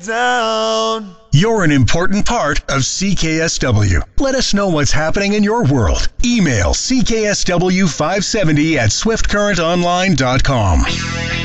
Down. You're an important part of CKSW. Let us know what's happening in your world. Email cksw570@swiftcurrentonline.com.